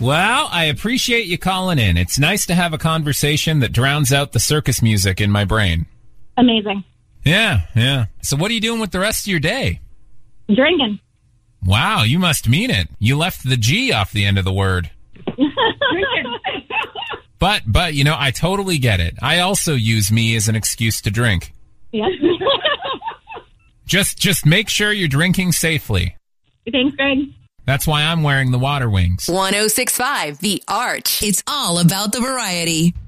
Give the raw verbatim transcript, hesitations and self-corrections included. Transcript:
Well, I appreciate you calling in. It's nice to have a conversation that drowns out the circus music in my brain. Amazing. Yeah, yeah. So what are you doing with the rest of your day? Drinking. Wow, you must mean it. You left the G off the end of the word. Drinking. But, but, you know, I totally get it. I also use me as an excuse to drink. Yeah. Just, just make sure you're drinking safely. Thanks, Greg. That's why I'm wearing the water wings. one oh six point five The Arch. It's all about the variety.